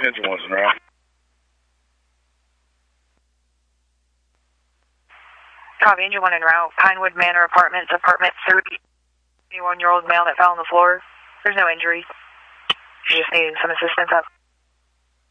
Engine 1's en route. Copy, Engine 1 en route. Pinewood Manor Apartments, apartment 31-year-old male that fell on the floor. There's no injuries. You just need some assistance up.